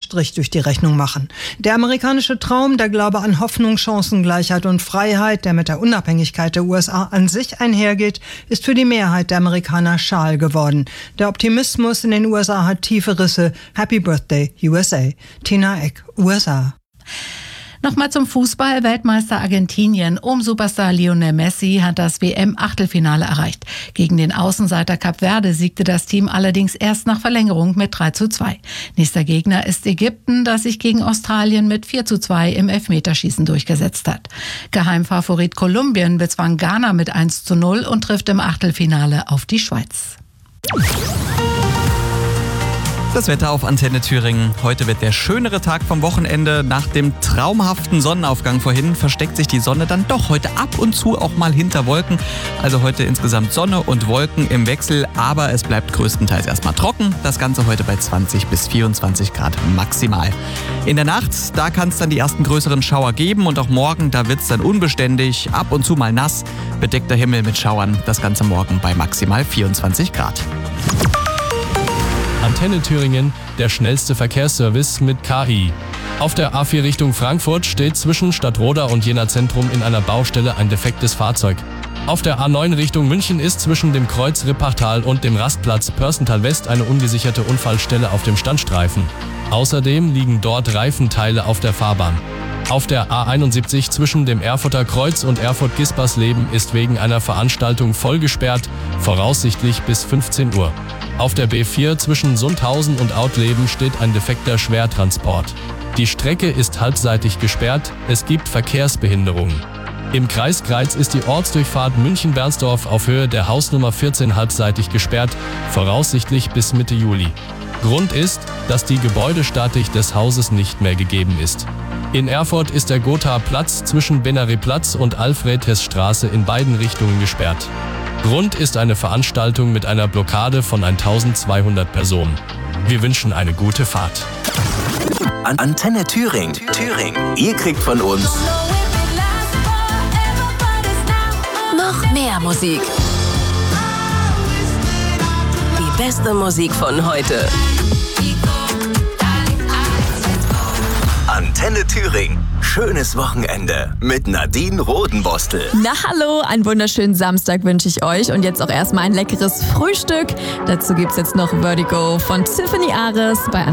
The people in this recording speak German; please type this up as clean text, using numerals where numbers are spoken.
Strich durch die Rechnung machen. Der amerikanische Traum, der Glaube an Hoffnung, Chancengleichheit und Freiheit, der mit der Unabhängigkeit der USA an sich einhergeht, ist für die Mehrheit der Amerikaner schal geworden. Der Optimismus in den USA hat tiefe Risse. Happy Birthday, USA. Tina Eck, USA. Nochmal zum Fußball. Weltmeister Argentinien um Superstar Lionel Messi hat das WM-Achtelfinale erreicht. Gegen den Außenseiter Kap Verde siegte das Team allerdings erst nach Verlängerung mit 3:2. Nächster Gegner ist Ägypten, das sich gegen Australien mit 4:2 im Elfmeterschießen durchgesetzt hat. Geheimfavorit Kolumbien bezwang Ghana mit 1:0 und trifft im Achtelfinale auf die Schweiz. Das Wetter auf Antenne Thüringen. Heute wird der schönere Tag vom Wochenende. Nach dem traumhaften Sonnenaufgang vorhin versteckt sich die Sonne dann doch heute ab und zu auch mal hinter Wolken. Also heute insgesamt Sonne und Wolken im Wechsel, aber es bleibt größtenteils erstmal trocken. Das Ganze heute bei 20 bis 24 Grad maximal. In der Nacht, da kann es dann die ersten größeren Schauer geben und auch morgen, da wird es dann unbeständig, ab und zu mal nass, bedeckter Himmel mit Schauern. Das Ganze morgen bei maximal 24 Grad. Antenne Thüringen, der schnellste Verkehrsservice mit KI. Auf der A4 Richtung Frankfurt steht zwischen Stadtroda und Jena Zentrum in einer Baustelle ein defektes Fahrzeug. Auf der A9 Richtung München ist zwischen dem Kreuz Rippachtal und dem Rastplatz Pörsental West eine ungesicherte Unfallstelle auf dem Standstreifen. Außerdem liegen dort Reifenteile auf der Fahrbahn. Auf der A71 zwischen dem Erfurter Kreuz und Erfurt-Gispersleben ist wegen einer Veranstaltung voll gesperrt, voraussichtlich bis 15 Uhr. Auf der B4 zwischen Sundhausen und Autleben steht ein defekter Schwertransport. Die Strecke ist halbseitig gesperrt, es gibt Verkehrsbehinderungen. Im Kreis Greiz ist die Ortsdurchfahrt München-Bernsdorf auf Höhe der Hausnummer 14 halbseitig gesperrt, voraussichtlich bis Mitte Juli. Grund ist, dass die Gebäudestatik des Hauses nicht mehr gegeben ist. In Erfurt ist der Gothaer Platz zwischen Benary-Platz und Alfred-Hess-Straße in beiden Richtungen gesperrt. Grund ist eine Veranstaltung mit einer Blockade von 1200 Personen. Wir wünschen eine gute Fahrt. Antenne Thüringen. Ihr kriegt von uns noch mehr Musik. Die beste Musik von heute. Antenne Thüringen. Schönes Wochenende mit Nadine Rodenbostel. Na hallo, einen wunderschönen Samstag wünsche ich euch und jetzt auch erstmal ein leckeres Frühstück. Dazu gibt's jetzt noch Vertigo von Tiffany Ares bei